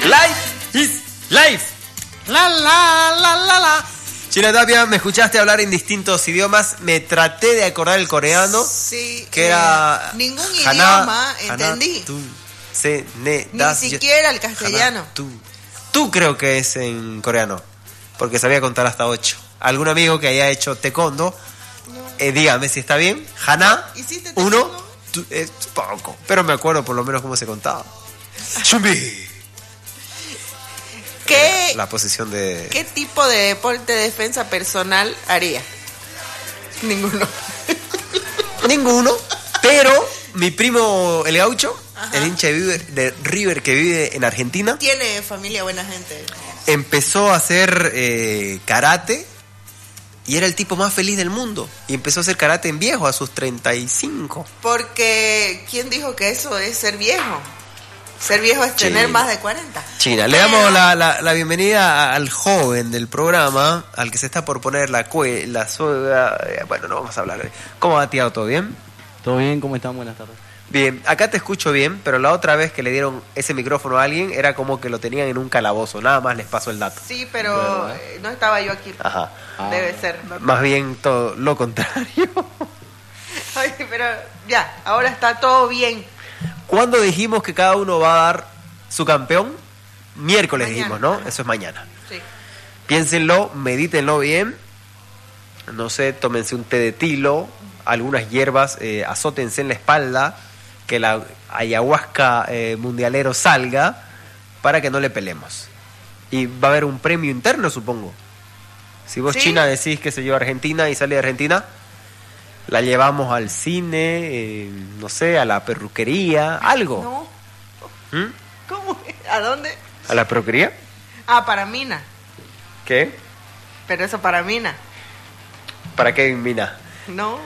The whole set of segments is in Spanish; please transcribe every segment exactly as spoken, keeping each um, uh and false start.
Life is life. La la la la la. China Tapia, me escuchaste hablar en distintos idiomas. Me traté de acordar el coreano. Sí. Que eh, era. Ningún Haná, idioma entendí. Haná, tú, se, ne, Ni das, siquiera yo, el castellano. Haná, tú. Tú creo que es en coreano. Porque sabía contar hasta ocho. Algún amigo que haya hecho taekwondo. No. Eh, dígame si está bien. Haná. ¿Hiciste uno. taekwondo? Tú, eh, poco. Pero me acuerdo por lo menos cómo se contaba. Shumbi. ¿Qué, la posición de... ¿Qué tipo de deporte de defensa personal haría? Ninguno. Ninguno, pero mi primo el gaucho, Ajá. el hincha de River, de River que vive en Argentina, tiene familia buena gente. empezó a hacer eh, karate y era el tipo más feliz del mundo. Y empezó a hacer karate en viejo, a sus treinta y cinco. Porque, ¿quién dijo que eso es ser viejo? Ser viejo es tener China. más de cuarenta. China, le damos la, la, la bienvenida al joven del programa, al que se está por poner la cue, la soga. Bueno, no vamos a hablar. ¿Cómo va, tío? ¿Todo bien? ¿Todo bien? ¿Cómo están? Buenas tardes. Bien, acá te escucho bien, pero la otra vez que le dieron ese micrófono a alguien era como que lo tenían en un calabozo. Nada más les paso el dato. Sí, pero eh, no estaba yo aquí. Ajá. Debe ser. ¿no? Más bien todo lo contrario. Ay, pero ya, ahora está todo bien. ¿Cuándo dijimos que cada uno va a dar su campeón? Miércoles Mañana. dijimos, ¿no? Eso es mañana. Sí. Piénsenlo, medítenlo bien. No sé, tómense un té de tilo, algunas hierbas, eh, azótense en la espalda, que la ayahuasca eh, mundialero salga, para que no le pelemos. Y va a haber un premio interno, supongo. Si vos, ¿Sí? China, decís que se lleva a Argentina y sale de Argentina, la llevamos al cine, eh, no sé, a la perruquería, algo. No. ¿Mm? ¿Cómo? ¿A dónde? ¿A la perruquería? Ah, para Mina. ¿Qué? Pero eso para Mina. ¿Para qué, Mina? No.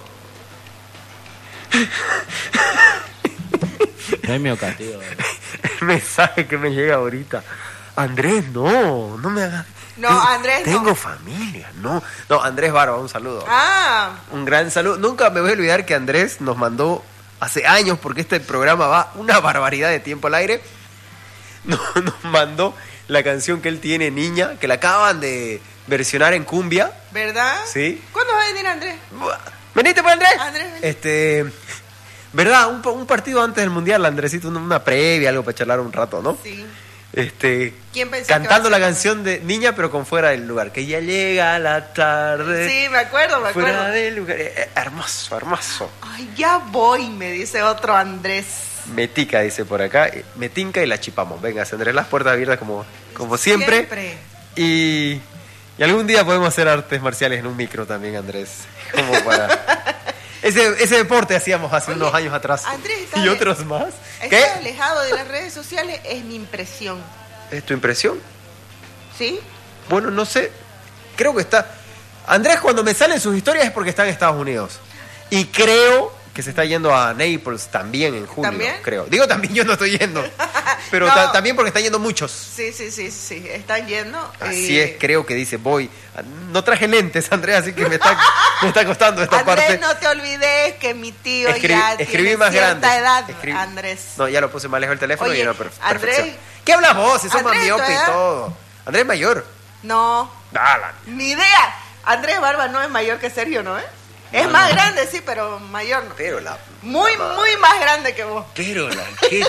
Premio castigo. El mensaje que me llega ahorita. Andrés, no, no me hagas... No, Tengo- Andrés, no. Tengo familia, no. No, Andrés Barba, un saludo. Ah, Un gran saludo. Nunca me voy a olvidar que Andrés nos mandó hace años, porque este programa va una barbaridad de tiempo al aire, nos, nos mandó la canción que él tiene, Niña, que la acaban de versionar en cumbia. ¿verdad? Sí. ¿Cuándo va a venir Andrés? ¿Veniste por Andrés? Andrés, ven. Este, ¿verdad? Un, un partido antes del Mundial, Andresito, una, una previa, algo para charlar un rato, ¿no? Sí. Este, ¿Quién pensó cantando que va la a ser? canción de Niña, pero con fuera del lugar, que ya llega la tarde. Sí, me acuerdo, me Fuera acuerdo. del lugar. Eh, eh, hermoso, hermoso. Ay, ya voy, me dice otro Andrés. Metica, dice por acá. eh, Me tinca y la chipamos. Venga, Andrés, las puertas abiertas como, como siempre. Siempre. Y, y algún día podemos hacer artes marciales en un micro también, Andrés. Como para... Ese, ese deporte hacíamos hace Oye, unos años atrás. Andrés está y de- otros más. Está ¿Qué? alejado de las redes sociales, es mi impresión. ¿Es tu impresión? ¿Sí? Bueno, no sé. Creo que está... Andrés, cuando me salen sus historias es porque está en Estados Unidos. Y creo que se está yendo a Naples también en julio. ¿También? Creo. Digo también, yo no estoy yendo. Pero No. ta- también porque están yendo muchos. Sí, sí, sí, sí. Están yendo. Así y- es, creo que dice, voy. No traje lentes, Andrés, así que me está, me está costando esta Andrés, parte. no te olvides que mi tío Escribí, ya escribí tiene más cierta grande. edad, Escribí- Andrés. No, ya lo puse más lejos el teléfono Oye, y era per- Andrés- perfección. ¿Qué hablas vos? Si sos más Andrés, miope ¿tu y edad? todo. Andrés mayor. No, Dala. ni idea. Andrés Barba no es mayor que Sergio, ¿no? ¿Eh? Es No, más no. grande, sí, pero mayor no. Pero la... Muy, la- muy más grande que vos. Pero la... ¿qué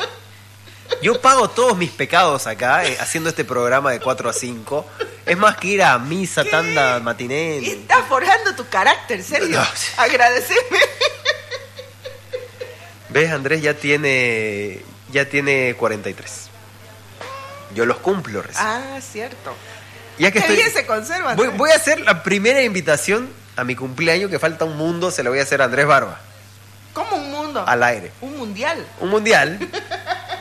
ti- Yo pago todos mis pecados acá, eh, haciendo este programa de cuatro a cinco. Es más que ir a misa, ¿Qué? tanda, matiné. Estás forjando tu carácter, Sergio. No. Agradeceme. ¿Ves? Andrés ya tiene... Ya tiene cuarenta y tres. Yo los cumplo recién. Ah, cierto. Ya que Qué estoy... bien se conserva. Voy, Andrés. voy a hacer la primera invitación a mi cumpleaños, que falta un mundo, se la voy a hacer a Andrés Barba, ¿Cómo un mundo? al aire. Un mundial. Un mundial